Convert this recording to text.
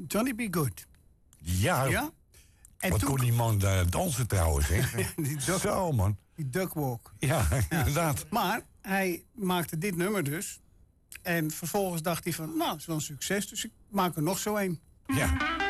Johnny B. Good. Ja. Ja? En Wat toen kon die man dansen trouwens, hè? Zo, man. Die duckwalk. Ja, inderdaad. Maar hij maakte dit nummer dus. En vervolgens dacht hij van, nou, het is wel een succes. Dus ik maak er nog zo een. Ja.